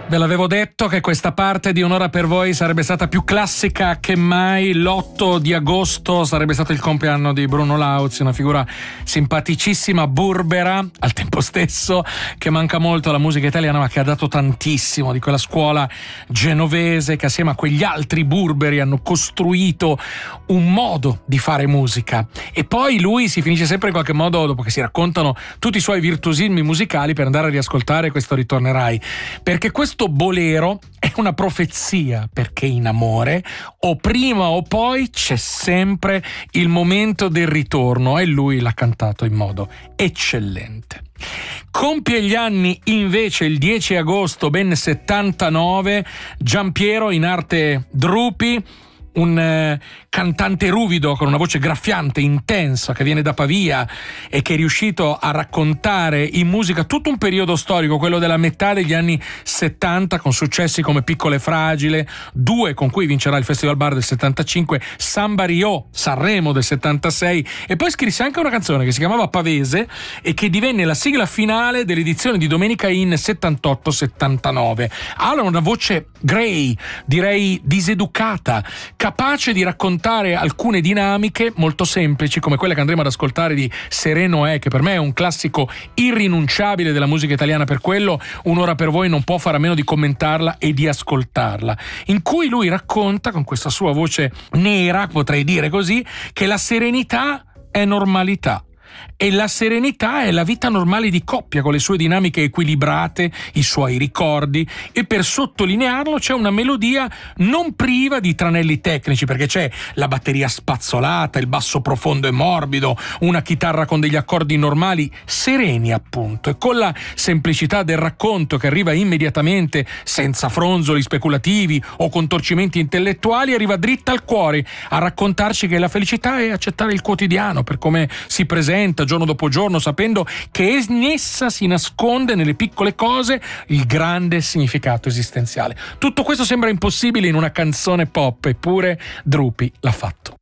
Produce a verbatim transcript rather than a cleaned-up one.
Ve l'avevo detto che questa parte di Un'ora per voi sarebbe stata più classica che mai. L'otto di agosto sarebbe stato il compleanno di Bruno Lauzi, una figura simpaticissima, burbera al tempo stesso, che manca molto alla musica italiana, ma che ha dato tantissimo, di quella scuola genovese che assieme a quegli altri burberi hanno costruito un modo di fare musica. E poi lui si finisce sempre in qualche modo, dopo che si raccontano tutti i suoi virtuosismi musicali, per andare a riascoltare Questo ritornerai, perché questo bolero è una profezia, perché in amore o prima o poi c'è sempre il momento del ritorno, e lui l'ha cantato in modo eccellente. Compie gli anni invece il dieci agosto, ben settantanove, Giampiero, in arte Drupi, un eh, cantante ruvido con una voce graffiante, intensa, che viene da Pavia e che è riuscito a raccontare in musica tutto un periodo storico, quello della metà degli anni settanta, con successi come Piccolo e Fragile, due con cui vincerà il Festival Bar del settantacinque, Samba Rio, Sanremo del settantasei, e poi scrisse anche una canzone che si chiamava Pavese e che divenne la sigla finale dell'edizione di Domenica In settantotto settantanove. Ha una voce grey, direi diseducata, capace di raccontare alcune dinamiche molto semplici, come quella che andremo ad ascoltare di Sereno È, che per me è un classico irrinunciabile della musica italiana. Per quello Un'ora per voi non può fare a meno di commentarla e di ascoltarla, in cui lui racconta con questa sua voce nera, potrei dire così, che la serenità è normalità. E la serenità è la vita normale di coppia, con le sue dinamiche equilibrate, i suoi ricordi, e per sottolinearlo c'è una melodia non priva di tranelli tecnici, perché c'è la batteria spazzolata, il basso profondo e morbido, una chitarra con degli accordi normali, sereni appunto, e con la semplicità del racconto che arriva immediatamente, senza fronzoli speculativi o contorcimenti intellettuali, arriva dritta al cuore a raccontarci che la felicità è accettare il quotidiano per come si presenta giorno dopo giorno, sapendo che in essa si nasconde nelle piccole cose il grande significato esistenziale. Tutto questo sembra impossibile in una canzone pop, eppure Drupi l'ha fatto.